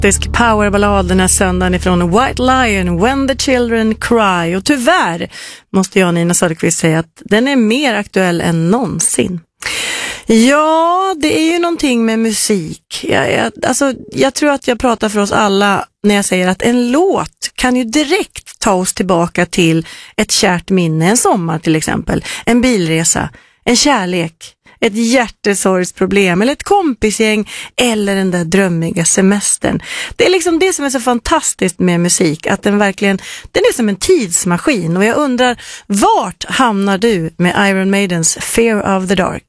fantastisk powerballad den här söndagen ifrån White Lion, When the Children Cry. Och tyvärr måste jag och Nina Söderqvist säga att den är mer aktuell än någonsin. Ja, det är ju någonting med musik. Jag tror att jag pratar för oss alla när jag säger att en låt kan ju direkt ta oss tillbaka till ett kärt minne. En sommar till exempel, en bilresa, en kärlek, ett hjärtesorgsproblem eller ett kompisgäng eller den där drömmiga semestern. Det är liksom det som är så fantastiskt med musik, att den är som en tidsmaskin. Och jag undrar, vart hamnar du med Iron Maidens Fear of the Dark?